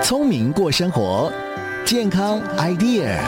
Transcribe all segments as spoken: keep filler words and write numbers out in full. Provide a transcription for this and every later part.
聪明过生活，健康 idea。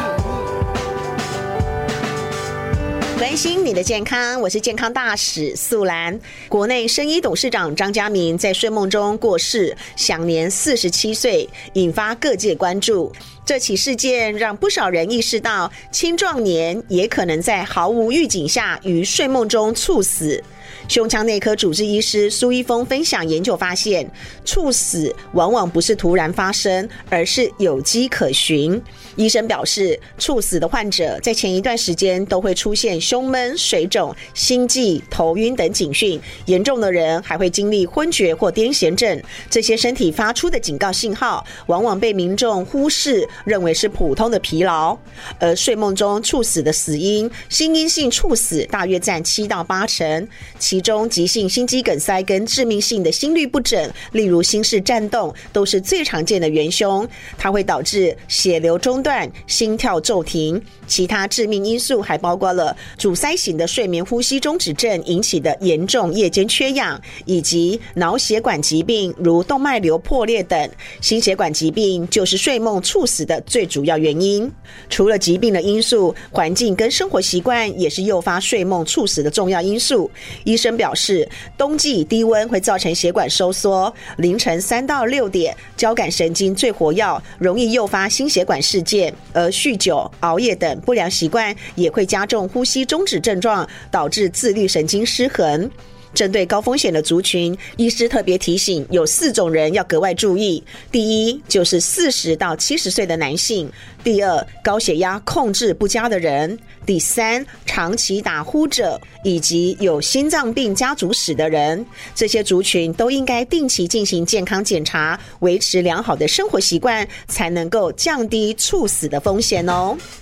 关心你的健康，我是健康大使素兰。国内生医董事长张家明在睡梦中过世，享年四十七岁，引发各界关注。这起事件让不少人意识到，青壮年也可能在毫无预警下于睡梦中猝死。胸腔内科主治医师苏一峰分享研究发现，猝死往往不是突然发生，而是有迹可循。医生表示，猝死的患者在前一段时间都会出现胸闷、水肿、心悸、头晕等警讯，严重的人还会经历昏厥或癫痫症。这些身体发出的警告信号，往往被民众忽视，认为是普通的疲劳。而睡梦中猝死的死因，心因性猝死大约占七到八成。其中急性心肌梗塞跟致命性的心律不整，例如心室颤动，都是最常见的元凶。它会导致血流中断、心跳骤停。其他致命因素还包括了阻塞型的睡眠呼吸中止症引起的严重夜间缺氧，以及脑血管疾病如动脉瘤破裂等。心血管疾病就是睡梦猝死的最主要原因。除了疾病的因素，环境跟生活习惯也是诱发睡梦猝死的重要因素。医生表示，冬季低温会造成血管收缩，凌晨三到六点交感神经最活跃，容易诱发心血管事件，而酗酒、熬夜等不良习惯也会加重呼吸中止症状，导致自律神经失衡。针对高风险的族群，医师特别提醒有四种人要格外注意。第一，就是四十到七十岁的男性；第二，高血压控制不佳的人；第三，长期打呼者，以及有心脏病家族史的人。这些族群都应该定期进行健康检查，维持良好的生活习惯，才能够降低猝死的风险哦。